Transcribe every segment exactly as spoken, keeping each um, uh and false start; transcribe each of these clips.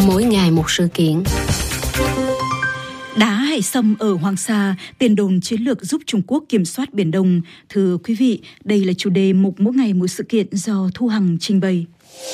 mỗi ngày một sự kiện. Đá hải sâm ở Hoàng Sa, tiền đồn chiến lược giúp Trung Quốc kiểm soát Biển Đông. Thưa quý vị, đây là chủ đề mục mỗi ngày một sự kiện do Thu Hằng trình bày.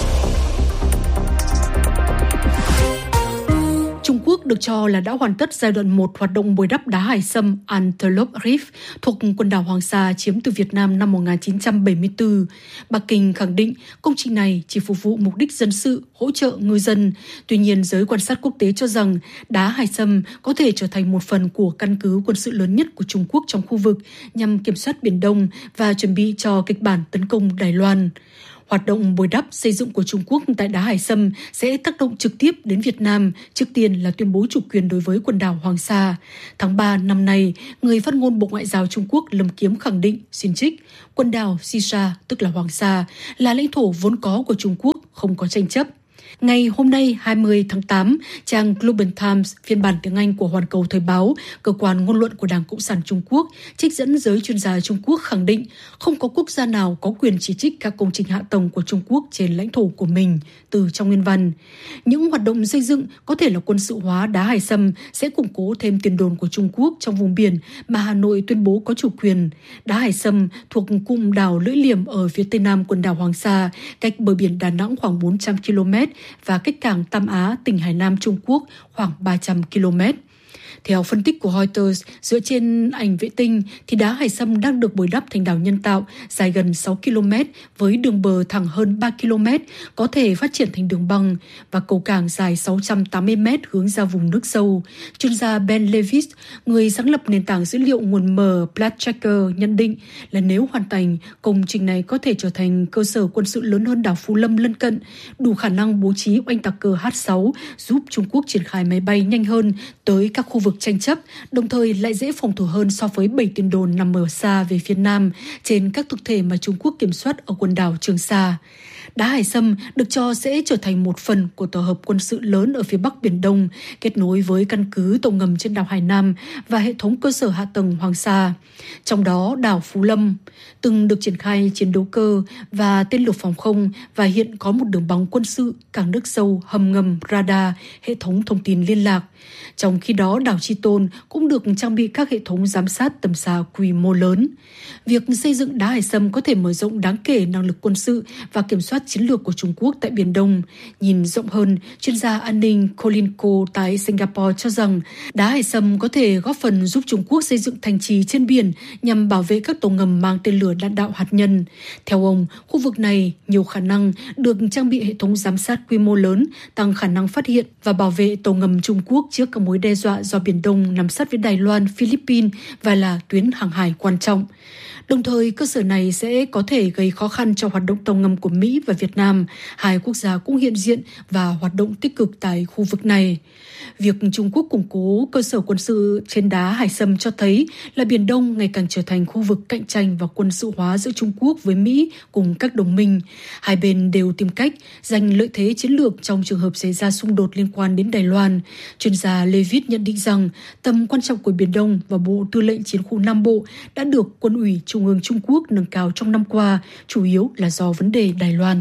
Trung Quốc được cho là đã hoàn tất giai đoạn một hoạt động bồi đắp đá hải sâm Antelope Reef thuộc quần đảo Hoàng Sa chiếm từ Việt Nam năm một nghìn chín trăm bảy mươi tư. Bắc Kinh khẳng định công trình này chỉ phục vụ mục đích dân sự, hỗ trợ ngư dân. Tuy nhiên, giới quan sát quốc tế cho rằng đá hải sâm có thể trở thành một phần của căn cứ quân sự lớn nhất của Trung Quốc trong khu vực nhằm kiểm soát Biển Đông và chuẩn bị cho kịch bản tấn công Đài Loan. Hoạt động bồi đắp xây dựng của Trung Quốc tại đá hải sâm sẽ tác động trực tiếp đến Việt Nam, trước tiên là tuyên bố chủ quyền đối với quần đảo Hoàng Sa. Tháng ba năm nay, người phát ngôn Bộ Ngoại giao Trung Quốc Lâm Kiếm khẳng định, xin trích, quần đảo Sisha, tức là Hoàng Sa, là lãnh thổ vốn có của Trung Quốc, không có tranh chấp. Ngày hôm nay hai mươi tháng tám, trang Global Times, phiên bản tiếng Anh của Hoàn Cầu Thời báo, cơ quan ngôn luận của Đảng Cộng sản Trung Quốc, trích dẫn giới chuyên gia Trung Quốc khẳng định không có quốc gia nào có quyền chỉ trích các công trình hạ tầng của Trung Quốc trên lãnh thổ của mình. Từ trong nguyên văn, những hoạt động xây dựng có thể là quân sự hóa đá hải sâm sẽ củng cố thêm tiền đồn của Trung Quốc trong vùng biển mà Hà Nội tuyên bố có chủ quyền. Đá hải sâm thuộc cụm đảo Lưỡi Liềm ở phía tây nam quần đảo Hoàng Sa, cách bờ biển Đà Nẵng khoảng bốn trăm ki lô mét và cách cảng Tam Á, tỉnh Hải Nam Trung Quốc khoảng ba trăm ki lô mét. Theo phân tích của Reuters, dựa trên ảnh vệ tinh thì đá hải sâm đang được bồi đắp thành đảo nhân tạo dài gần sáu ki lô mét với đường bờ thẳng hơn ba ki lô mét, có thể phát triển thành đường băng và cầu cảng dài sáu trăm tám mươi mét hướng ra vùng nước sâu. Chuyên gia Ben Levis, người sáng lập nền tảng dữ liệu nguồn mở Bloodtracker, nhận định là nếu hoàn thành, công trình này có thể trở thành cơ sở quân sự lớn hơn đảo Phú Lâm lân cận, đủ khả năng bố trí oanh tạc cơ H sáu, giúp Trung Quốc triển khai máy bay nhanh hơn tới các khu vực tranh chấp, đồng thời lại dễ phòng thủ hơn so với bảy tiền đồn nằm ở xa về phía Nam trên các thực thể mà Trung Quốc kiểm soát ở quần đảo Trường Sa. Đá hải sâm được cho sẽ trở thành một phần của tổ hợp quân sự lớn ở phía Bắc Biển Đông, kết nối với căn cứ tàu ngầm trên đảo Hải Nam và hệ thống cơ sở hạ tầng Hoàng Sa. Trong đó, đảo Phú Lâm từng được triển khai chiến đấu cơ và tên lửa phòng không và hiện có một đường băng quân sự, cảng nước sâu, hầm ngầm, radar, hệ thống thông tin liên lạc. Trong khi đó, đảo Chi Tôn cũng được trang bị các hệ thống giám sát tầm xa quy mô lớn. Việc xây dựng đá hải sâm có thể mở rộng đáng kể năng lực quân sự và kiểm soát chiến lược của Trung Quốc tại Biển Đông. Nhìn rộng hơn, chuyên gia an ninh Colin Ko tại Singapore cho rằng đá hải sâm có thể góp phần giúp Trung Quốc xây dựng thành trì trên biển nhằm bảo vệ các tàu ngầm mang tên lửa đạn đạo hạt nhân. Theo ông, khu vực này nhiều khả năng được trang bị hệ thống giám sát quy mô lớn, tăng khả năng phát hiện và bảo vệ tàu ngầm Trung Quốc trước các mối đe dọa do Biển Đông nằm sát với Đài Loan, Philippines và là tuyến hàng hải quan trọng. Đồng thời, cơ sở này sẽ có thể gây khó khăn cho hoạt động tàu ngầm của Mỹ và Việt Nam. Hai quốc gia cũng hiện diện và hoạt động tích cực tại khu vực này. Việc Trung Quốc củng cố cơ sở quân sự trên đá hải sâm cho thấy là Biển Đông ngày càng trở thành khu vực cạnh tranh và quân sự hóa giữa Trung Quốc với Mỹ cùng các đồng minh. Hai bên đều tìm cách giành lợi thế chiến lược trong trường hợp xảy ra xung đột liên quan đến Đài Loan. Chuyên gia Levitt nhận định rằng tầm quan trọng của Biển Đông và Bộ Tư lệnh Chiến khu Nam Bộ đã được Quân ủy Trung ương Trung Quốc nâng cao trong năm qua, chủ yếu là do vấn đề Đài Loan.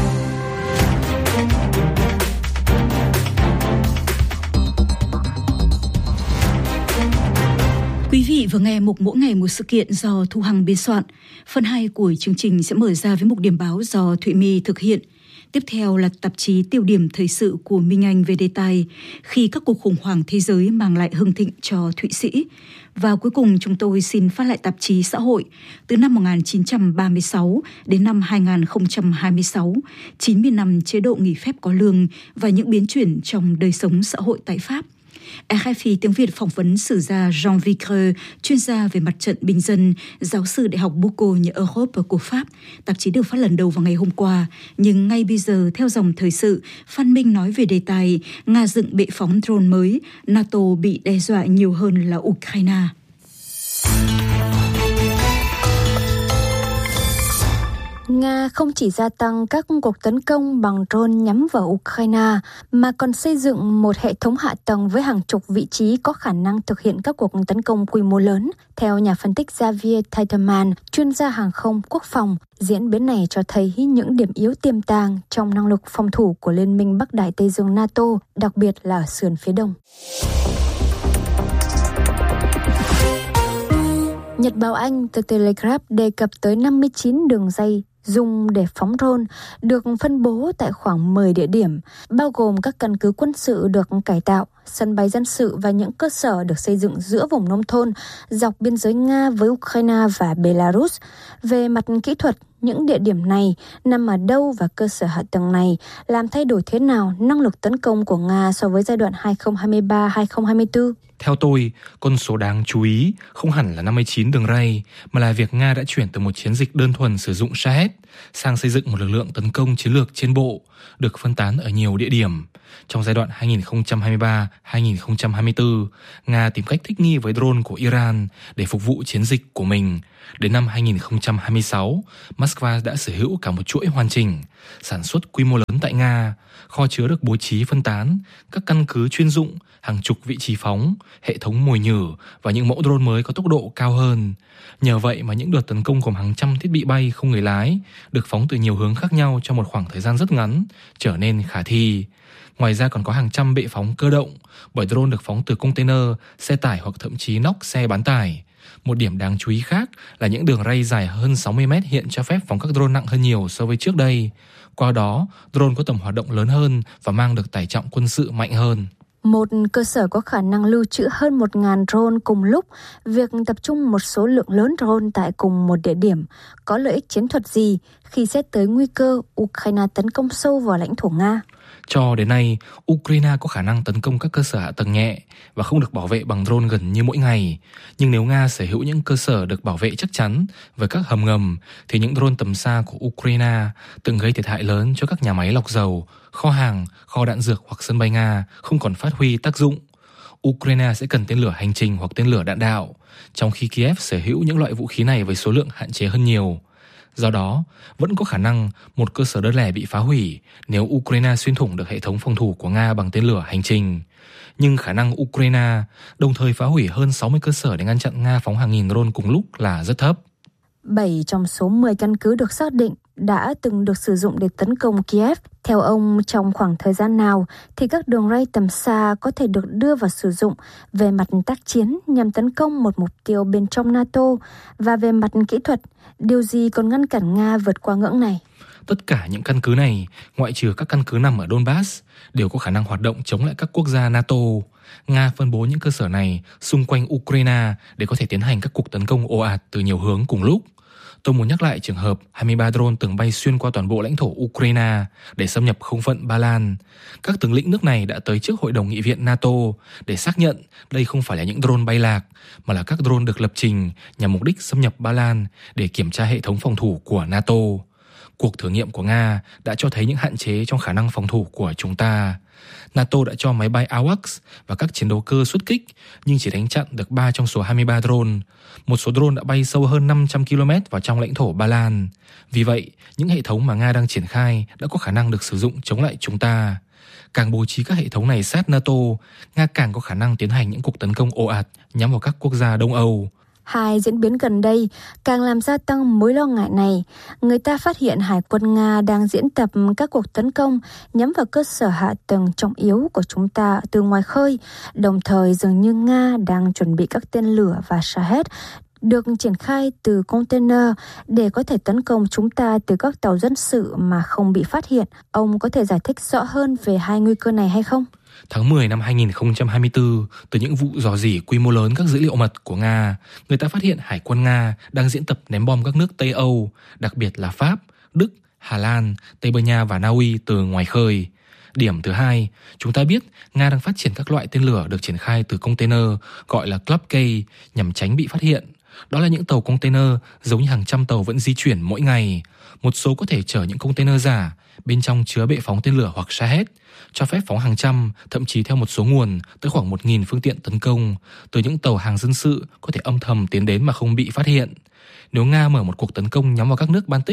Quý vị vừa nghe mục mỗi ngày một sự kiện do Thu Hằng biên soạn. Phần hai của chương trình sẽ mở ra với mục điểm báo do Thụy My thực hiện. Tiếp theo là tạp chí tiêu điểm thời sự của Minh Anh về đề tài khi các cuộc khủng hoảng thế giới mang lại hưng thịnh cho Thụy Sĩ. Và cuối cùng chúng tôi xin phát lại tạp chí xã hội từ năm một nghìn chín trăm ba mươi sáu đến năm hai nghìn không trăm hai mươi sáu, chín mươi năm chế độ nghỉ phép có lương và những biến chuyển trong đời sống xã hội tại Pháp. rờ ép i tiếng Việt phỏng vấn sử gia Jean Vicre, chuyên gia về mặt trận bình dân, giáo sư Đại học Bourgogne Europe của Pháp. Tạp chí được phát lần đầu vào ngày hôm qua, nhưng ngay bây giờ theo dòng thời sự, Phan Minh nói về đề tài Nga dựng bệ phóng drone mới, NATO bị đe dọa nhiều hơn là Ukraine. Nga không chỉ gia tăng các cuộc tấn công bằng drone nhắm vào Ukraine, mà còn xây dựng một hệ thống hạ tầng với hàng chục vị trí có khả năng thực hiện các cuộc tấn công quy mô lớn. Theo nhà phân tích Javier Teitelman, chuyên gia hàng không quốc phòng, diễn biến này cho thấy những điểm yếu tiềm tàng trong năng lực phòng thủ của Liên minh Bắc Đại Tây Dương NATO, đặc biệt là ở sườn phía đông. Nhật báo Anh The Telegraph đề cập tới năm mươi chín đường dây dùng để phóng drone được phân bố tại khoảng mười địa điểm, bao gồm các căn cứ quân sự được cải tạo, sân bay dân sự và những cơ sở được xây dựng giữa vùng nông thôn dọc biên giới Nga với Ukraine và Belarus. Về mặt kỹ thuật, những địa điểm này nằm ở đâu và cơ sở hạ tầng này làm thay đổi thế nào năng lực tấn công của Nga so với giai đoạn hai không hai ba hai không hai tư? Theo tôi, con số đáng chú ý không hẳn là năm mươi chín đường ray, mà là việc Nga đã chuyển từ một chiến dịch đơn thuần sử dụng Shahed sang xây dựng một lực lượng tấn công chiến lược trên bộ, được phân tán ở nhiều địa điểm. Trong giai đoạn hai không hai ba đến hai không hai tư, Nga tìm cách thích nghi với drone của Iran để phục vụ chiến dịch của mình. Đến năm hai không hai sáu, Moscow đã sở hữu cả một chuỗi hoàn chỉnh, sản xuất quy mô lớn tại Nga, kho chứa được bố trí phân tán, các căn cứ chuyên dụng, hàng chục vị trí phóng, hệ thống mồi nhử và những mẫu drone mới có tốc độ cao hơn. Nhờ vậy mà những đợt tấn công gồm hàng trăm thiết bị bay không người lái, được phóng từ nhiều hướng khác nhau trong một khoảng thời gian rất ngắn, trở nên khả thi. Ngoài ra còn có hàng trăm bệ phóng cơ động, bởi drone được phóng từ container, xe tải hoặc thậm chí nóc xe bán tải. Một điểm đáng chú ý khác là những đường ray dài hơn sáu mươi mét hiện cho phép phóng các drone nặng hơn nhiều so với trước đây. Qua đó, drone có tầm hoạt động lớn hơn và mang được tải trọng quân sự mạnh hơn. Một cơ sở có khả năng lưu trữ hơn một nghìn drone cùng lúc, việc tập trung một số lượng lớn drone tại cùng một địa điểm có lợi ích chiến thuật gì khi xét tới nguy cơ Ukraine tấn công sâu vào lãnh thổ Nga? Cho đến nay, Ukraine có khả năng tấn công các cơ sở hạ tầng nhẹ và không được bảo vệ bằng drone gần như mỗi ngày. Nhưng nếu Nga sở hữu những cơ sở được bảo vệ chắc chắn với các hầm ngầm, thì những drone tầm xa của Ukraine từng gây thiệt hại lớn cho các nhà máy lọc dầu, kho hàng, kho đạn dược hoặc sân bay Nga không còn phát huy tác dụng. Ukraine sẽ cần tên lửa hành trình hoặc tên lửa đạn đạo, trong khi Kiev sở hữu những loại vũ khí này với số lượng hạn chế hơn nhiều. Do đó, vẫn có khả năng một cơ sở đơn lẻ bị phá hủy nếu Ukraine xuyên thủng được hệ thống phòng thủ của Nga bằng tên lửa hành trình. Nhưng khả năng Ukraine đồng thời phá hủy hơn sáu mươi cơ sở để ngăn chặn Nga phóng hàng nghìn drone cùng lúc là rất thấp. bảy trong số mười căn cứ được xác định đã từng được sử dụng để tấn công Kiev. Theo ông, trong khoảng thời gian nào thì các đường ray tầm xa có thể được đưa vào sử dụng về mặt tác chiến nhằm tấn công một mục tiêu bên trong NATO, và về mặt kỹ thuật, điều gì còn ngăn cản Nga vượt qua ngưỡng này? Tất cả những căn cứ này, ngoại trừ các căn cứ nằm ở Donbass, đều có khả năng hoạt động chống lại các quốc gia NATO. Nga phân bố những cơ sở này xung quanh Ukraine để có thể tiến hành các cuộc tấn công ồ ạt từ nhiều hướng cùng lúc. Tôi muốn nhắc lại trường hợp hai mươi ba drone từng bay xuyên qua toàn bộ lãnh thổ Ukraine để xâm nhập không phận Ba Lan. Các tướng lĩnh nước này đã tới trước Hội đồng Nghị viện NATO để xác nhận đây không phải là những drone bay lạc, mà là các drone được lập trình nhằm mục đích xâm nhập Ba Lan để kiểm tra hệ thống phòng thủ của NATO. Cuộc thử nghiệm của Nga đã cho thấy những hạn chế trong khả năng phòng thủ của chúng ta. NATO đã cho máy bay a vê a xê và các chiến đấu cơ xuất kích, nhưng chỉ đánh chặn được ba trong số hai mươi ba drone. Một số drone đã bay sâu hơn năm trăm ki lô mét vào trong lãnh thổ Ba Lan. Vì vậy, những hệ thống mà Nga đang triển khai đã có khả năng được sử dụng chống lại chúng ta. Càng bố trí các hệ thống này sát NATO, Nga càng có khả năng tiến hành những cuộc tấn công ồ ạt nhắm vào các quốc gia Đông Âu. Hai diễn biến gần đây càng làm gia tăng mối lo ngại này. Người ta phát hiện Hải quân Nga đang diễn tập các cuộc tấn công nhắm vào cơ sở hạ tầng trọng yếu của chúng ta từ ngoài khơi, đồng thời dường như Nga đang chuẩn bị các tên lửa và Shahed được triển khai từ container để có thể tấn công chúng ta từ các tàu dân sự mà không bị phát hiện. Ông có thể giải thích rõ hơn về hai nguy cơ này hay không? Tháng mười năm hai không hai tư, từ những vụ rò rỉ quy mô lớn các dữ liệu mật của Nga, người ta phát hiện Hải quân Nga đang diễn tập ném bom các nước Tây Âu, đặc biệt là Pháp, Đức, Hà Lan, Tây Ban Nha và Na Uy từ ngoài khơi. Điểm thứ hai, chúng ta biết Nga đang phát triển các loại tên lửa được triển khai từ container gọi là Club K nhằm tránh bị phát hiện. Đó là những tàu container giống như hàng trăm tàu vẫn di chuyển mỗi ngày. Một số có thể chở những container giả, bên trong chứa bệ phóng tên lửa hoặc Shahed, cho phép phóng hàng trăm, thậm chí theo một số nguồn, tới khoảng một nghìn phương tiện tấn công, từ những tàu hàng dân sự có thể âm thầm tiến đến mà không bị phát hiện. Nếu Nga mở một cuộc tấn công nhắm vào các nước Baltic,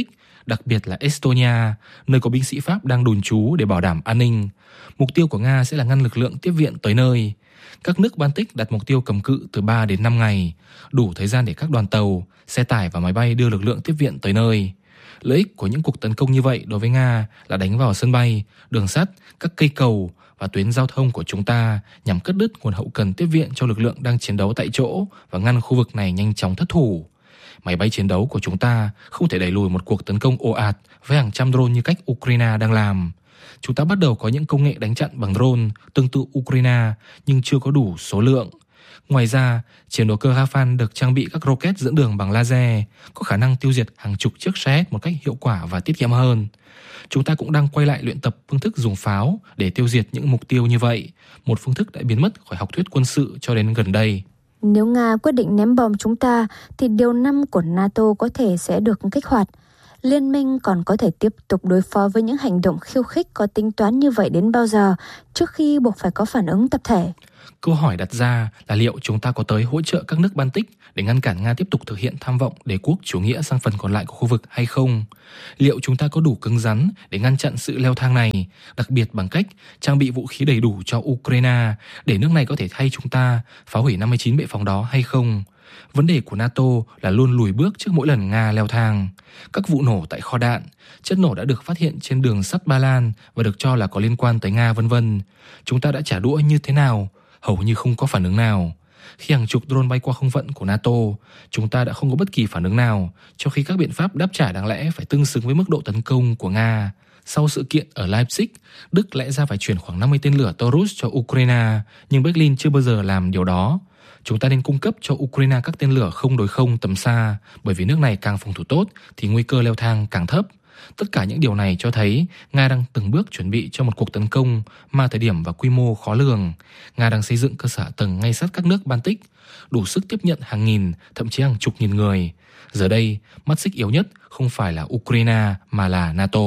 đặc biệt là Estonia, nơi có binh sĩ Pháp đang đồn trú để bảo đảm an ninh. Mục tiêu của Nga sẽ là ngăn lực lượng tiếp viện tới nơi. Các nước Baltic đặt mục tiêu cầm cự từ ba đến năm ngày, đủ thời gian để các đoàn tàu, xe tải và máy bay đưa lực lượng tiếp viện tới nơi. Lợi ích của những cuộc tấn công như vậy đối với Nga là đánh vào sân bay, đường sắt, các cây cầu và tuyến giao thông của chúng ta nhằm cắt đứt nguồn hậu cần tiếp viện cho lực lượng đang chiến đấu tại chỗ và ngăn khu vực này nhanh chóng thất thủ. Máy bay chiến đấu của chúng ta không thể đẩy lùi một cuộc tấn công ồ ạt với hàng trăm drone như cách Ukraine đang làm. Chúng ta bắt đầu có những công nghệ đánh chặn bằng drone tương tự Ukraine nhưng chưa có đủ số lượng. Ngoài ra, chiến đấu cơ Rafale được trang bị các rocket dẫn đường bằng laser, có khả năng tiêu diệt hàng chục chiếc Shahed một cách hiệu quả và tiết kiệm hơn. Chúng ta cũng đang quay lại luyện tập phương thức dùng pháo để tiêu diệt những mục tiêu như vậy, một phương thức đã biến mất khỏi học thuyết quân sự cho đến gần đây. Nếu Nga quyết định ném bom chúng ta, thì điều năm của NATO có thể sẽ được kích hoạt. Liên minh còn có thể tiếp tục đối phó với những hành động khiêu khích có tính toán như vậy đến bao giờ, trước khi buộc phải có phản ứng tập thể? Câu hỏi đặt ra là liệu chúng ta có tới hỗ trợ các nước Baltic để ngăn cản Nga tiếp tục thực hiện tham vọng đế quốc chủ nghĩa sang phần còn lại của khu vực hay không? Liệu chúng ta có đủ cứng rắn để ngăn chặn sự leo thang này, đặc biệt bằng cách trang bị vũ khí đầy đủ cho Ukraine để nước này có thể thay chúng ta phá hủy năm mươi chín bệ phóng đó hay không? Vấn đề của NATO là luôn lùi bước trước mỗi lần Nga leo thang. Các vụ nổ tại kho đạn, chất nổ đã được phát hiện trên đường sắt Ba Lan và được cho là có liên quan tới Nga vân vân. Chúng ta đã trả đũa như thế nào? Hầu như không có phản ứng nào. Khi hàng chục drone bay qua không phận của NATO, chúng ta đã không có bất kỳ phản ứng nào, trong khi các biện pháp đáp trả đáng lẽ phải tương xứng với mức độ tấn công của Nga. Sau sự kiện ở Leipzig, Đức lẽ ra phải chuyển khoảng năm mươi tên lửa Taurus cho Ukraine, nhưng Berlin chưa bao giờ làm điều đó. Chúng ta nên cung cấp cho Ukraine các tên lửa không đối không tầm xa, bởi vì nước này càng phòng thủ tốt thì nguy cơ leo thang càng thấp. Tất cả những điều này cho thấy Nga đang từng bước chuẩn bị cho một cuộc tấn công mà thời điểm và quy mô khó lường. Nga đang xây dựng cơ sở hạ tầng ngay sát các nước Baltic, đủ sức tiếp nhận hàng nghìn, thậm chí hàng chục nghìn người. Giờ đây, mắt xích yếu nhất không phải là Ukraine mà là NATO.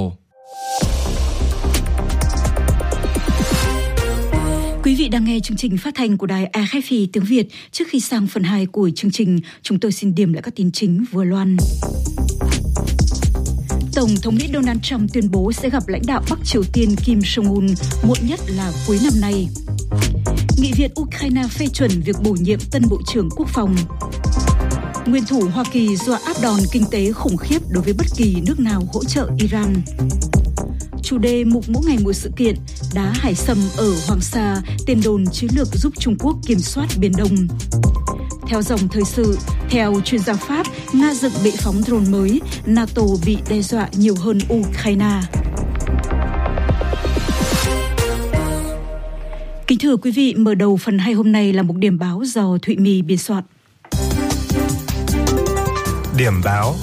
Quý vị đang nghe chương trình phát thanh của đài a ép ép tiếng Việt. Trước khi sang phần hai của chương trình, chúng tôi xin điểm lại các tin chính vừa loan. Tổng thống Mỹ Donald Trump tuyên bố sẽ gặp lãnh đạo Bắc Triều Tiên Kim Jong-un muộn nhất là cuối năm nay. Nghị viện Ukraine phê chuẩn việc bổ nhiệm tân Bộ trưởng Quốc phòng. Nguyên thủ Hoa Kỳ dọa áp đòn kinh tế khủng khiếp đối với bất kỳ nước nào hỗ trợ Iran. Chủ đề mục mỗi ngày một sự kiện, đá hải sâm ở Hoàng Sa, tiền đồn chiến lược giúp Trung Quốc kiểm soát Biển Đông. Theo dòng thời sự, theo chuyên gia Pháp, Nga dựng bệ phóng drone mới, NATO bị đe dọa nhiều hơn Ukraine. Kính thưa quý vị, mở đầu phần hai hôm nay là một điểm báo do Thụy My biên soạn. Điểm báo.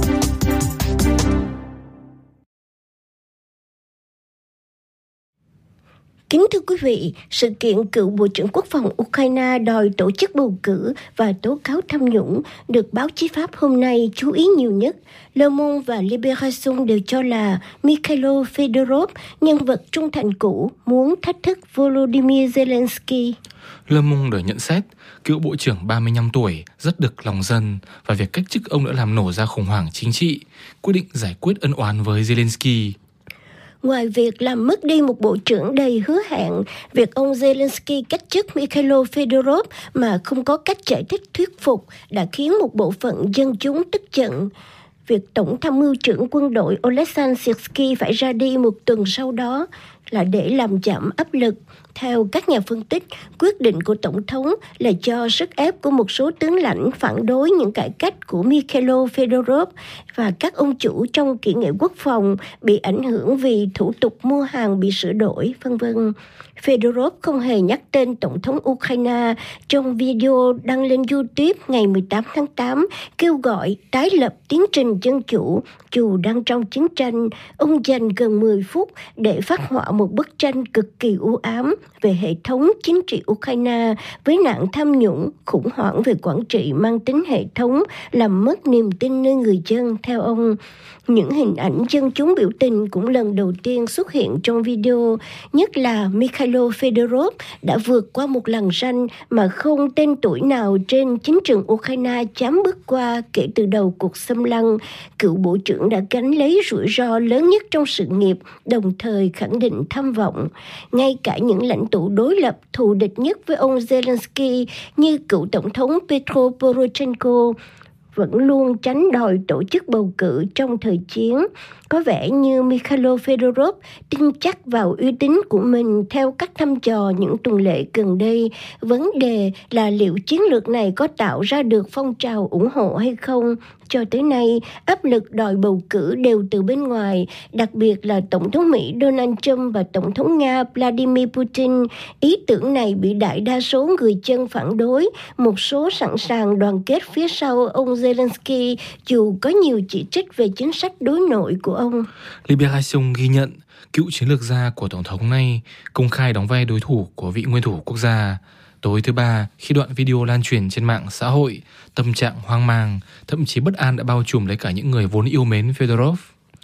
Kính thưa quý vị, sự kiện cựu Bộ trưởng Quốc phòng Ukraine đòi tổ chức bầu cử và tố cáo tham nhũng được báo chí Pháp hôm nay chú ý nhiều nhất. Le Monde và Libération đều cho là Mikhailo Fedorov, nhân vật trung thành cũ, muốn thách thức Volodymyr Zelensky. Le Monde nhận xét, cựu Bộ trưởng ba mươi lăm tuổi rất được lòng dân và việc cách chức ông đã làm nổ ra khủng hoảng chính trị, quyết định giải quyết ân oán với Zelensky. Ngoài việc làm mất đi một bộ trưởng đầy hứa hẹn, việc ông Zelensky cách chức Mikhailo Fedorov mà không có cách giải thích thuyết phục đã khiến một bộ phận dân chúng tức giận. Việc Tổng tham mưu trưởng quân đội Oleksandr Syrsky phải ra đi một tuần sau đó là để làm giảm áp lực. Theo các nhà phân tích, quyết định của Tổng thống là do sức ép của một số tướng lãnh phản đối những cải cách của Mikhailo Fedorov và các ông chủ trong kỹ nghệ quốc phòng bị ảnh hưởng vì thủ tục mua hàng bị sửa đổi, vân vân. Fedorov không hề nhắc tên Tổng thống Ukraine trong video đăng lên YouTube ngày mười tám tháng tám, kêu gọi tái lập tiến trình dân chủ. Dù đang trong chiến tranh, ông dành gần mười phút để phát họa một một bức tranh cực kỳ u ám về hệ thống chính trị Ukraine với nạn tham nhũng, khủng hoảng về quản trị mang tính hệ thống, làm mất niềm tin nơi người dân. Theo ông, những hình ảnh dân chúng biểu tình cũng lần đầu tiên xuất hiện trong video, nhất là Mikhailo Fedorov đã vượt qua một lằn ranh mà không tên tuổi nào trên chính trường Ukraine dám bước qua kể từ đầu cuộc xâm lăng. Cựu bộ trưởng đã gánh lấy rủi ro lớn nhất trong sự nghiệp, đồng thời khẳng định tham vọng. Ngay cả những lãnh tụ đối lập thù địch nhất với ông Zelensky như cựu tổng thống Petro Poroshenko vẫn luôn tránh đòi tổ chức bầu cử trong thời chiến. Có vẻ như Mikhailo Fedorov tin chắc vào uy tín của mình theo các thăm dò những tuần lễ gần đây. Vấn đề là liệu chiến lược này có tạo ra được phong trào ủng hộ hay không. Cho tới nay, áp lực đòi bầu cử đều từ bên ngoài, đặc biệt là Tổng thống Mỹ Donald Trump và Tổng thống Nga Vladimir Putin. Ý tưởng này bị đại đa số người dân phản đối, một số sẵn sàng đoàn kết phía sau ông Zelensky dù có nhiều chỉ trích về chính sách đối nội của ông. Libération ghi nhận cựu chiến lược gia của Tổng thống này công khai đóng vai đối thủ của vị nguyên thủ quốc gia. Tối thứ Ba, khi đoạn video lan truyền trên mạng xã hội, tâm trạng hoang mang, thậm chí bất an đã bao trùm lấy cả những người vốn yêu mến Fedorov.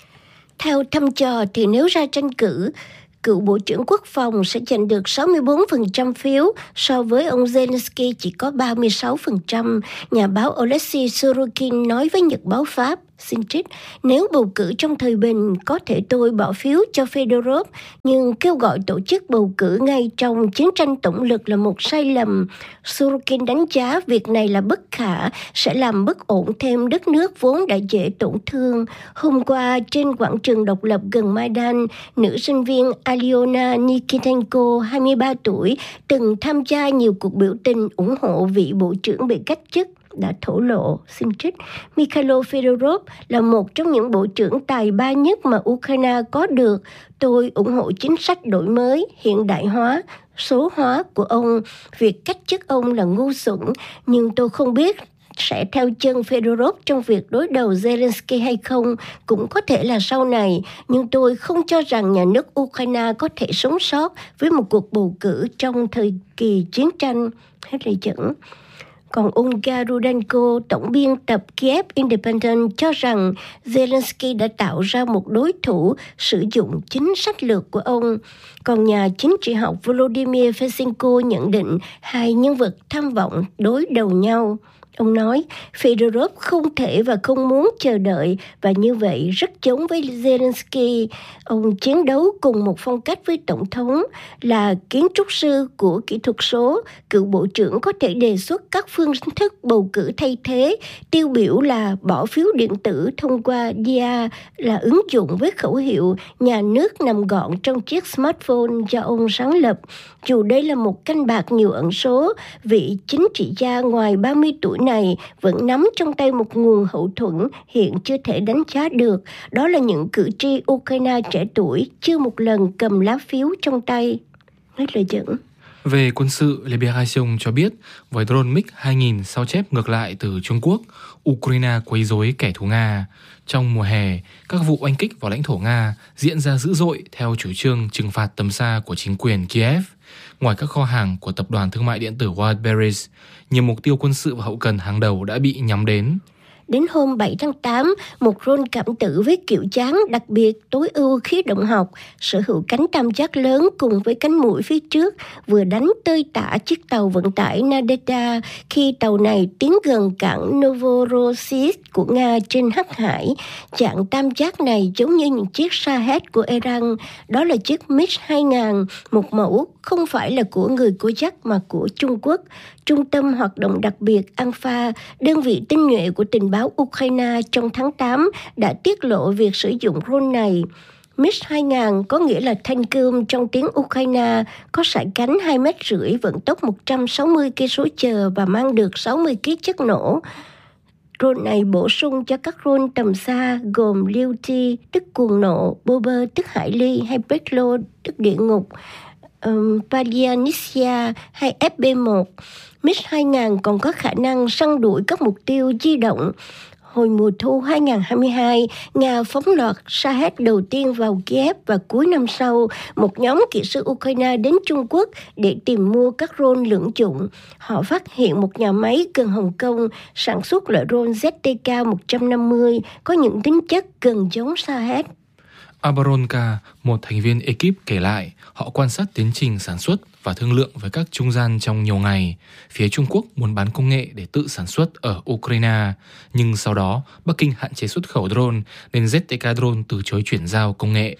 Theo thăm dò thì nếu ra tranh cử, cựu Bộ trưởng Quốc phòng sẽ giành được sáu mươi bốn phần trăm phiếu, so với ông Zelensky chỉ có ba mươi sáu phần trăm. Nhà báo Oleksiy Sorokin nói với Nhật báo Pháp, xin trích, nếu bầu cử trong thời bình, có thể tôi bỏ phiếu cho Fedorov, nhưng kêu gọi tổ chức bầu cử ngay trong chiến tranh tổng lực là một sai lầm. Sorokin đánh giá việc này là bất khả, sẽ làm bất ổn thêm đất nước vốn đã dễ tổn thương. Hôm qua, trên quảng trường độc lập gần Maidan, nữ sinh viên Alyona Nikitenko, hai mươi ba tuổi, từng tham gia nhiều cuộc biểu tình ủng hộ vị bộ trưởng bị cách chức, đã thổ lộ, xin trích, Mikhailo Fedorov là một trong những bộ trưởng tài ba nhất mà Ukraine có được. Tôi ủng hộ chính sách đổi mới, hiện đại hóa, số hóa của ông. Việc cách chức ông là ngu xuẩn, nhưng tôi không biết sẽ theo chân Fedorov trong việc đối đầu Zelensky hay không, cũng có thể là sau này, nhưng tôi không cho rằng nhà nước Ukraine có thể sống sót với một cuộc bầu cử trong thời kỳ chiến tranh. Hết lời dẫn. Còn Olga Rudenko, tổng biên tập Kiev Independent, cho rằng Zelensky đã tạo ra một đối thủ sử dụng chính sách lược của ông. Còn nhà chính trị học Volodymyr Fesenko nhận định hai nhân vật tham vọng đối đầu nhau. Ông nói, Fedorov không thể và không muốn chờ đợi và như vậy rất giống với Zelensky. Ông chiến đấu cùng một phong cách với Tổng thống, là kiến trúc sư của kỹ thuật số. Cựu bộ trưởng có thể đề xuất các phương thức bầu cử thay thế, tiêu biểu là bỏ phiếu điện tử thông qua đê a, là ứng dụng với khẩu hiệu nhà nước nằm gọn trong chiếc smartphone do ông sáng lập. Dù đây là một canh bạc nhiều ẩn số, vị chính trị gia ngoài ba mươi tuổi này vẫn nắm trong tay một nguồn hậu thuẫn hiện chưa thể đánh giá được. Đó là những cử tri Ukraine trẻ tuổi chưa một lần cầm lá phiếu trong tay. Hết lời dẫn. Về quân sự, Libération cho biết với drone mig hai nghìn sao chép ngược lại từ Trung Quốc, Ukraine quấy rối kẻ thù Nga. Trong mùa hè, các vụ oanh kích vào lãnh thổ Nga diễn ra dữ dội theo chủ trương trừng phạt tầm xa của chính quyền Kiev. Ngoài các kho hàng của tập đoàn thương mại điện tử Wildberries, nhiều mục tiêu quân sự và hậu cần hàng đầu đã bị nhắm đến. Đến hôm bảy tháng tám, một drone cảm tử với kiểu dáng đặc biệt tối ưu khí động học, sở hữu cánh tam giác lớn cùng với cánh mũi phía trước, vừa đánh tơi tả chiếc tàu vận tải Nadezhda khi tàu này tiến gần cảng Novorossiysk của Nga trên Hắc Hải. Dạng tam giác này giống như những chiếc Shahed của Iran, đó là chiếc mig hai nghìn, một mẫu không phải là của người Kazakh mà của Trung Quốc. Trung tâm hoạt động đặc biệt Alpha, đơn vị tinh nhuệ của tình báo Ukraine trong tháng tám, đã tiết lộ việc sử dụng drone này. mig hai nghìn có nghĩa là thanh cơm trong tiếng Ukraine, có sải cánh hai mét rưỡi, vận tốc một trăm sáu mươi ki lô mét trên giờ và mang được sáu mươi ki lô gam chất nổ. Drone này bổ sung cho các drone tầm xa gồm Lyuti, tức cuồng nộ, Bober, tức hải ly, hay Peklo, tức địa ngục, um, Palianisia hay ép bê một. mig hai nghìn còn có khả năng săn đuổi các mục tiêu di động. Hồi mùa thu hai không hai hai, Nga phóng loạt Shahed đầu tiên vào Kiev và cuối năm sau, một nhóm kỹ sư Ukraine đến Trung Quốc để tìm mua các drone lưỡng dụng. Họ phát hiện một nhà máy gần Hồng Kông sản xuất loại drone Z T K một trăm năm mươi có những tính chất gần giống Shahed. Abaronka, một thành viên ekip kể lại, họ quan sát tiến trình sản xuất và thương lượng với các trung gian trong nhiều ngày. Phía Trung Quốc muốn bán công nghệ để tự sản xuất ở Ukraine, nhưng sau đó Bắc Kinh hạn chế xuất khẩu drone nên Z T K Drone từ chối chuyển giao công nghệ.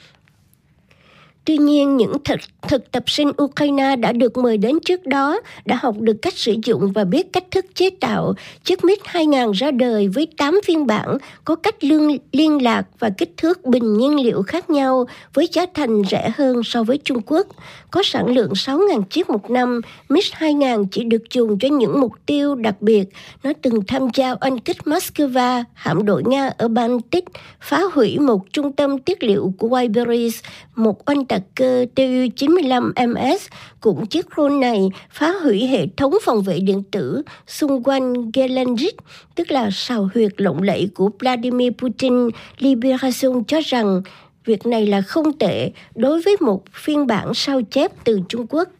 Tuy nhiên, những thực, thực tập sinh Ukraine đã được mời đến trước đó đã học được cách sử dụng và biết cách thức chế tạo. Chiếc MiG hai không ra đời với tám phiên bản, có cách lương, liên lạc và kích thước bình nhiên liệu khác nhau với giá thành rẻ hơn so với Trung Quốc. Có sản lượng sáu nghìn chiếc một năm, MiG hai không chỉ được dùng cho những mục tiêu đặc biệt. Nó từng tham gia oanh kích Moscow, hạm đội Nga ở Baltic, phá hủy một trung tâm tiết liệu của Wildberries, một oanh tạc cơ Tu chín mươi lăm M S. Cũng chiếc drone này phá hủy hệ thống phòng vệ điện tử xung quanh Gelendzhik, tức là sào huyệt lộng lẫy của Vladimir Putin. Liberation cho rằng việc này là không tệ đối với một phiên bản sao chép từ Trung Quốc.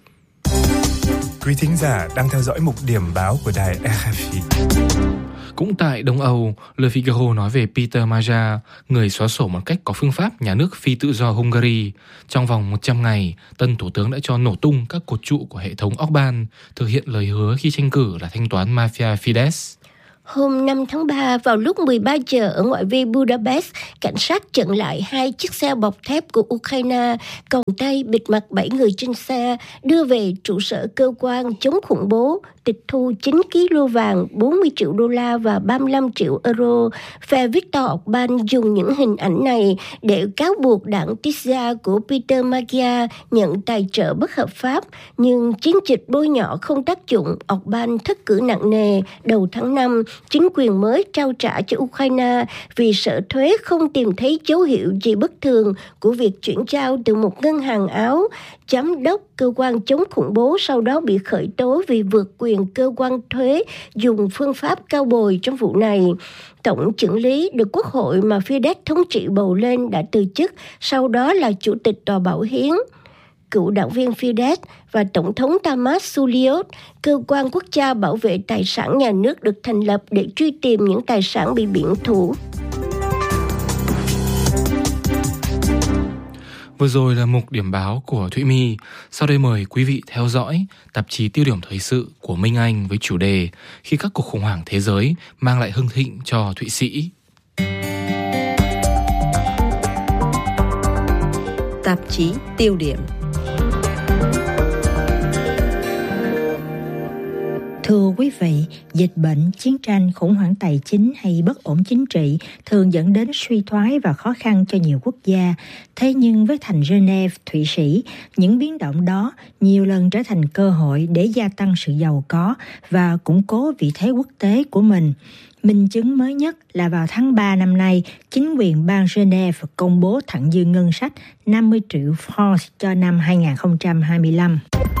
Quý thính giả đang theo dõi mục điểm báo của đài R F I. Cũng tại Đông Âu, Le Figaro nói về Peter Maja, người xóa sổ một cách có phương pháp nhà nước phi tự do Hungary. Trong vòng một trăm ngày, tân thủ tướng đã cho nổ tung các cột trụ của hệ thống Orbán, thực hiện lời hứa khi tranh cử là thanh toán mafia Fidesz. Hôm năm tháng ba, vào lúc mười ba giờ ở ngoại vi Budapest, cảnh sát chặn lại hai chiếc xe bọc thép của Ukraine, còng tay bịt mặt bảy người trên xe, đưa về trụ sở cơ quan chống khủng bố, tịch thu chín ki lô vàng, bốn mươi triệu đô la và ba mươi lăm triệu euro. Phe Viktor Orbán dùng những hình ảnh này để cáo buộc đảng Tisza của Peter Magyar nhận tài trợ bất hợp pháp. Nhưng chiến dịch bôi nhọ không tác dụng, Orbán thất cử nặng nề. Đầu tháng năm, chính quyền mới trao trả cho Ukraine vì sợ thuế không tìm thấy dấu hiệu gì bất thường của việc chuyển giao từ một ngân hàng Áo. Giám đốc cơ quan chống khủng bố sau đó bị khởi tố vì vượt quyền cơ quan thuế dùng phương pháp cao bồi trong vụ này. Tổng chưởng lý được Quốc hội mà Fidesz thống trị bầu lên đã từ chức, sau đó là Chủ tịch Tòa Bảo Hiến. Cựu đảng viên Fidesz và Tổng thống Tamás Suliot, cơ quan quốc gia bảo vệ tài sản nhà nước được thành lập để truy tìm những tài sản bị biển thủ. Vừa rồi là mục điểm báo của Thụy My. Sau đây mời quý vị theo dõi tạp chí tiêu điểm thời sự của Minh Anh với chủ đề Khi các cuộc khủng hoảng thế giới mang lại hưng thịnh cho Thụy Sĩ. Tạp chí tiêu điểm. Thưa quý vị, dịch bệnh, chiến tranh, khủng hoảng tài chính hay bất ổn chính trị thường dẫn đến suy thoái và khó khăn cho nhiều quốc gia. Thế nhưng với thành Geneva, Thụy Sĩ, những biến động đó nhiều lần trở thành cơ hội để gia tăng sự giàu có và củng cố vị thế quốc tế của mình. Minh chứng mới nhất là vào tháng ba năm nay, chính quyền bang Geneva công bố thặng dư ngân sách năm mươi triệu franc cho năm hai không hai lăm.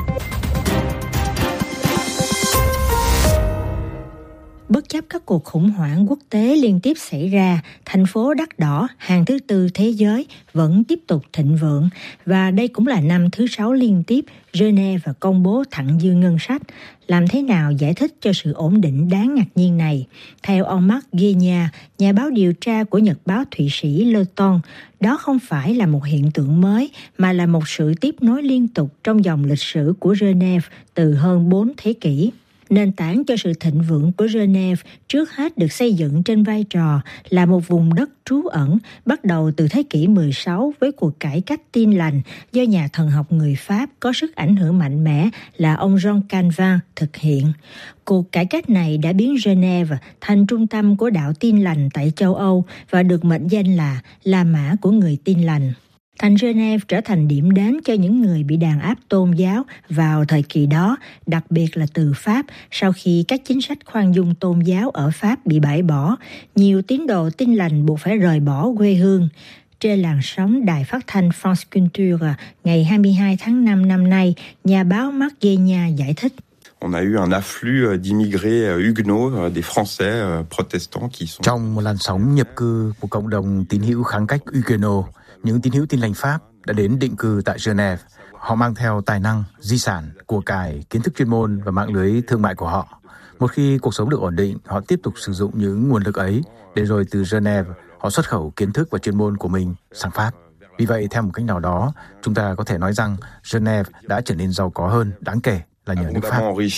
Bất chấp các cuộc khủng hoảng quốc tế liên tiếp xảy ra, thành phố đắt đỏ hàng thứ tư thế giới vẫn tiếp tục thịnh vượng và đây cũng là năm thứ sáu liên tiếp Geneva công bố thặng dư ngân sách. Làm thế nào giải thích cho sự ổn định đáng ngạc nhiên này? Theo ông Marc Guénia, nhà báo điều tra của nhật báo Thụy Sĩ Le Temps, đó không phải là một hiện tượng mới mà là một sự tiếp nối liên tục trong dòng lịch sử của Geneva từ hơn bốn thế kỷ. Nền tảng cho sự thịnh vượng của Geneva trước hết được xây dựng trên vai trò là một vùng đất trú ẩn bắt đầu từ thế kỷ mười sáu với cuộc cải cách Tin lành do nhà thần học người Pháp có sức ảnh hưởng mạnh mẽ là ông Jean Calvin thực hiện. Cuộc cải cách này đã biến Geneva thành trung tâm của đạo Tin lành tại châu Âu và được mệnh danh là La Mã của người Tin lành. Thành Geneva trở thành điểm đến cho những người bị đàn áp tôn giáo vào thời kỳ đó, đặc biệt là từ Pháp. Sau khi các chính sách khoan dung tôn giáo ở Pháp bị bãi bỏ, nhiều tín đồ Tin lành buộc phải rời bỏ quê hương. Trên làn sóng đài phát thanh France Culture, ngày hai mươi hai tháng năm năm nay, nhà báo Marc Guénia giải thích. Trong một làn sóng nhập cư của cộng đồng tín hữu kháng cách Huguenot, những tín hữu Tin lành Pháp đã đến định cư tại Geneva. Họ mang theo tài năng, di sản, của cải, kiến thức chuyên môn và mạng lưới thương mại của họ. Một khi cuộc sống được ổn định, họ tiếp tục sử dụng những nguồn lực ấy để rồi từ Geneva họ xuất khẩu kiến thức và chuyên môn của mình sang Pháp. Vì vậy, theo một cách nào đó, chúng ta có thể nói rằng Geneva đã trở nên giàu có hơn đáng kể là nhờ nước Pháp.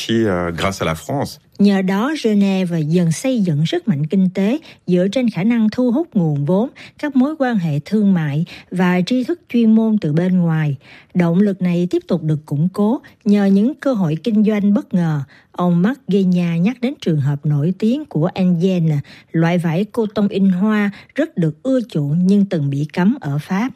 Nhờ đó, Geneva dần xây dựng sức mạnh kinh tế dựa trên khả năng thu hút nguồn vốn, các mối quan hệ thương mại và tri thức chuyên môn từ bên ngoài. Động lực này tiếp tục được củng cố nhờ những cơ hội kinh doanh bất ngờ. Ông Marc Guéna nhắc đến trường hợp nổi tiếng của Indienne, loại vải cô tông in hoa rất được ưa chuộng nhưng từng bị cấm ở Pháp.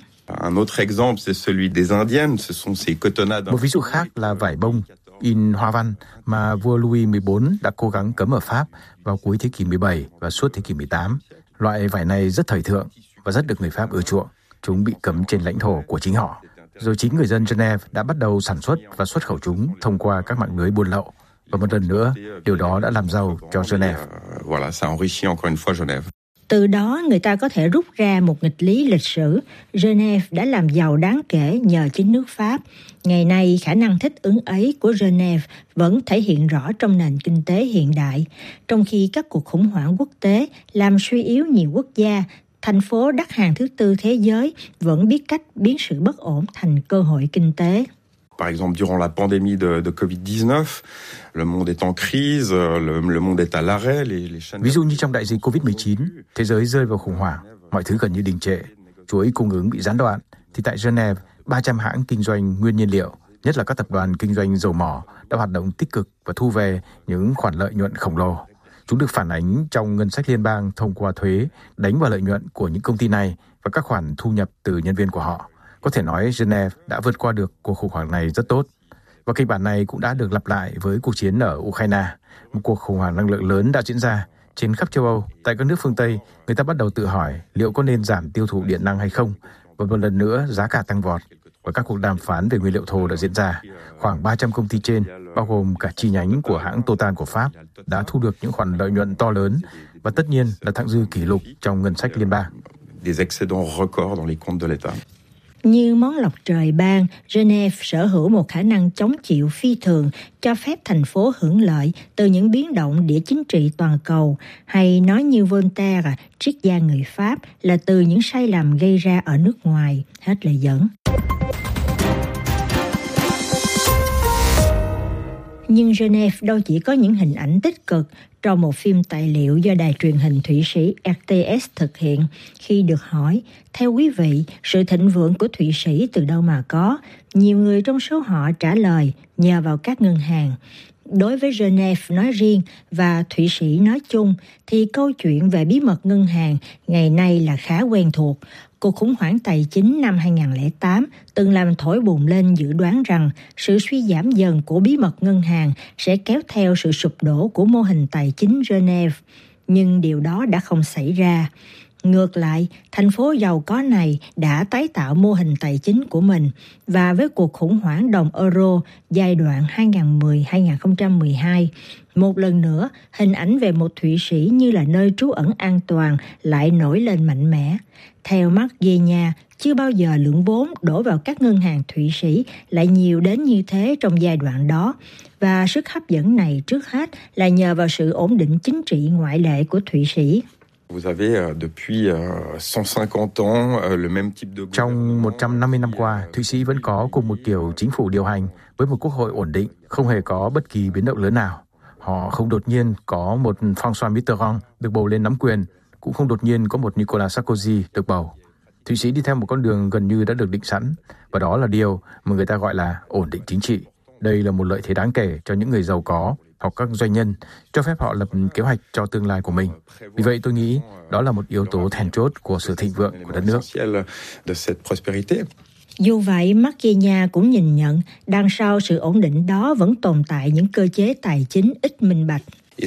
Một ví dụ khác là vải bông in hoa văn mà vua Louis mười bốn đã cố gắng cấm ở Pháp vào cuối thế kỷ mười bảy và suốt thế kỷ mười tám. Loại vải này rất thời thượng và rất được người Pháp ưa chuộng. Chúng bị cấm trên lãnh thổ của chính họ. Rồi chính người dân Geneva đã bắt đầu sản xuất và xuất khẩu chúng thông qua các mạng lưới buôn lậu. Và một lần nữa, điều đó đã làm giàu cho Geneva. Từ đó, người ta có thể rút ra một nghịch lý lịch sử. Geneva đã làm giàu đáng kể nhờ chính nước Pháp. Ngày nay, khả năng thích ứng ấy của Geneva vẫn thể hiện rõ trong nền kinh tế hiện đại. Trong khi các cuộc khủng hoảng quốc tế làm suy yếu nhiều quốc gia, thành phố đắt hàng thứ tư thế giới vẫn biết cách biến sự bất ổn thành cơ hội kinh tế. Par exemple, durant la pandémie de, de covid dix-neuf, le monde est en crise, le, le monde est à l'arrêt. Les, les chaînes... Ví dụ như trong đại dịch covid mười chín, thế giới rơi vào khủng hoảng, mọi thứ gần như đình trệ, chuỗi cung ứng bị gián đoạn, thì tại Geneva, ba trăm hãng kinh doanh nguyên nhiên liệu, nhất là các tập đoàn kinh doanh dầu mỏ, đã hoạt động tích cực và thu về những khoản lợi nhuận khổng lồ. Chúng được phản ánh trong ngân sách liên bang thông qua thuế, đánh vào lợi nhuận của những công ty này và các khoản thu nhập từ nhân viên của họ. Có thể nói Geneva đã vượt qua được cuộc khủng hoảng này rất tốt. Và kịch bản này cũng đã được lặp lại với cuộc chiến ở Ukraine. Một cuộc khủng hoảng năng lượng lớn đã diễn ra. Trên khắp châu Âu, tại các nước phương Tây, người ta bắt đầu tự hỏi liệu có nên giảm tiêu thụ điện năng hay không. Và một lần nữa, giá cả tăng vọt. Và các cuộc đàm phán về nguyên liệu thô đã diễn ra. Khoảng ba trăm công ty trên, bao gồm cả chi nhánh của hãng Total của Pháp, đã thu được những khoản lợi nhuận to lớn. Và tất nhiên là thặng dư kỷ lục trong ngân sách liên bang. Des excédents records dans les comptes de l'État. Như món lộc trời ban, Geneva sở hữu một khả năng chống chịu phi thường, cho phép thành phố hưởng lợi từ những biến động địa chính trị toàn cầu, hay nói như Voltaire, triết gia người Pháp, là từ những sai lầm gây ra ở nước ngoài. Hết lời dẫn. Nhưng Geneva đâu chỉ có những hình ảnh tích cực. Trong một phim tài liệu do đài truyền hình Thụy Sĩ R T S thực hiện, khi được hỏi, theo quý vị, sự thịnh vượng của Thụy Sĩ từ đâu mà có? Nhiều người trong số họ trả lời, nhờ vào các ngân hàng. Đối với Geneva nói riêng và Thụy Sĩ nói chung, thì câu chuyện về bí mật ngân hàng ngày nay là khá quen thuộc. Cuộc khủng hoảng tài chính năm hai không không tám từng làm thổi bùng lên dự đoán rằng sự suy giảm dần của bí mật ngân hàng sẽ kéo theo sự sụp đổ của mô hình tài chính Geneva. Nhưng điều đó đã không xảy ra. Ngược lại, thành phố giàu có này đã tái tạo mô hình tài chính của mình, và với cuộc khủng hoảng đồng euro giai đoạn hai nghìn không trăm mười đến hai nghìn không trăm mười hai, một lần nữa hình ảnh về một Thụy Sĩ như là nơi trú ẩn an toàn lại nổi lên mạnh mẽ. Theo Marc Guéna, chưa bao giờ lượng vốn đổ vào các ngân hàng Thụy Sĩ lại nhiều đến như thế trong giai đoạn đó, và sức hấp dẫn này trước hết là nhờ vào sự ổn định chính trị ngoại lệ của Thụy Sĩ. Trong một trăm năm mươi năm qua, Thụy Sĩ vẫn có cùng một kiểu chính phủ điều hành với một quốc hội ổn định, không hề có bất kỳ biến động lớn nào. Họ không đột nhiên có một François Mitterrand được bầu lên nắm quyền, cũng không đột nhiên có một Nicolas Sarkozy được bầu. Thụy Sĩ đi theo một con đường gần như đã được định sẵn, và đó là điều mà người ta gọi là ổn định chính trị. Đây là một lợi thế đáng kể cho những người giàu có hoặc các doanh nhân, cho phép họ lập kế hoạch cho tương lai của mình. Vì vậy tôi nghĩ đó là một yếu tố then chốt của sự thịnh vượng của đất nước. Dù vậy, Marc Guéna cũng nhìn nhận đằng sau sự ổn định đó vẫn tồn tại những cơ chế tài chính ít minh bạch.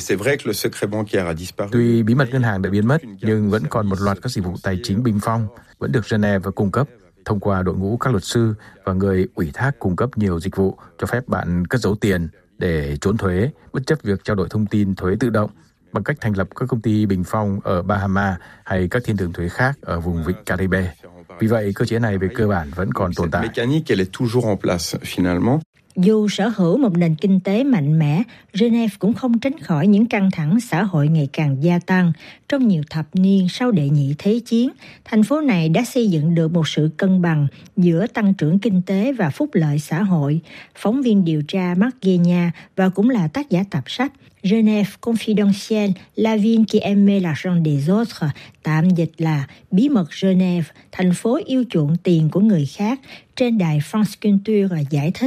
Tuy bí mật ngân hàng đã biến mất, nhưng vẫn còn một loạt các dịch vụ tài chính bình phong vẫn được Geneva cung cấp thông qua đội ngũ các luật sư và người ủy thác cung cấp nhiều dịch vụ cho phép bạn cất giấu tiền, để trốn thuế, bất chấp việc trao đổi thông tin thuế tự động bằng cách thành lập các công ty bình phong ở Bahama hay các thiên đường thuế khác ở vùng vịnh Caribe. Vì vậy, cơ chế này về cơ bản vẫn còn tồn tại. Dù sở hữu một nền kinh tế mạnh mẽ, Geneva cũng không tránh khỏi những căng thẳng xã hội ngày càng gia tăng. Trong nhiều thập niên sau đệ nhị thế chiến, thành phố này đã xây dựng được một sự cân bằng giữa tăng trưởng kinh tế và phúc lợi xã hội. Phóng viên điều tra Marc Guéna và cũng là tác giả tập sách Genève Confidentielle, La ville qui aimait l'argent des autres, tạm dịch là Bí mật Genève, thành phố yêu chuộng tiền của người khác, trên đài France Culture giải thích.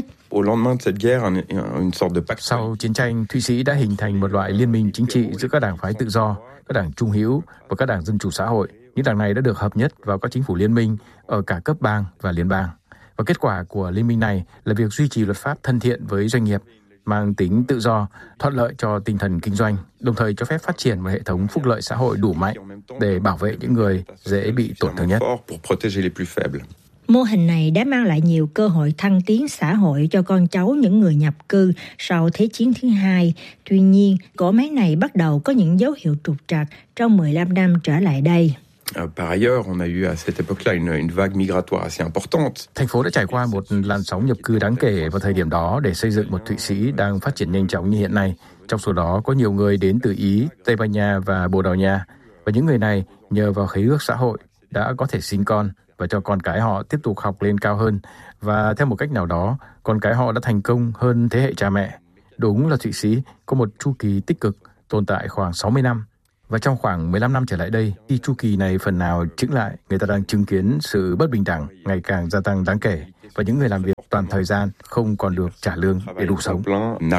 Sau chiến tranh, Thụy Sĩ đã hình thành một loại liên minh chính trị giữa các đảng phái tự do, các đảng trung hữu và các đảng dân chủ xã hội. Những đảng này đã được hợp nhất vào các chính phủ liên minh ở cả cấp bang và liên bang. Và kết quả của liên minh này là việc duy trì luật pháp thân thiện với doanh nghiệp, mang tính tự do, thuận lợi cho tinh thần kinh doanh, đồng thời cho phép phát triển một hệ thống phúc lợi xã hội đủ mạnh để bảo vệ những người dễ bị tổn thương nhất. Mô hình này đã mang lại nhiều cơ hội thăng tiến xã hội cho con cháu những người nhập cư sau Thế chiến thứ hai. Tuy nhiên, cỗ máy này bắt đầu có những dấu hiệu trục trặc trong mười lăm năm trở lại đây. Par ailleurs, on a eu à cette époque-là une, une vague migratoire assez importante. Thành phố đã trải qua một làn sóng nhập cư đáng kể vào thời điểm đó để xây dựng một Thụy Sĩ đang phát triển nhanh chóng như hiện nay. Trong số đó có nhiều người đến từ Ý, Tây Ban Nha và Bồ Đào Nha. Và những người này nhờ vào khế ước xã hội đã có thể sinh con và cho con cái họ tiếp tục học lên cao hơn. Và theo một cách nào đó, con cái họ đã thành công hơn thế hệ cha mẹ. Đúng là Thụy Sĩ có một chu kỳ tích cực tồn tại khoảng sáu mươi năm. Và trong khoảng mười lăm năm trở lại đây, khi chu kỳ này phần nào chững lại, người ta đang chứng kiến sự bất bình đẳng ngày càng gia tăng đáng kể và những người làm việc toàn thời gian không còn được trả lương để đủ sống.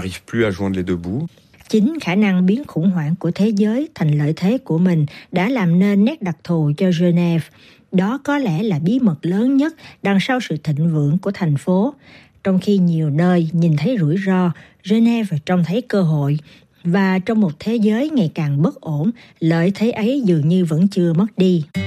Chính khả năng biến khủng hoảng của thế giới thành lợi thế của mình đã làm nên nét đặc thù cho Genève. Đó có lẽ là bí mật lớn nhất đằng sau sự thịnh vượng của thành phố. Trong khi nhiều nơi nhìn thấy rủi ro, Genève trông thấy cơ hội. Và trong một thế giới ngày càng bất ổn, lợi thế ấy dường như vẫn chưa mất đi.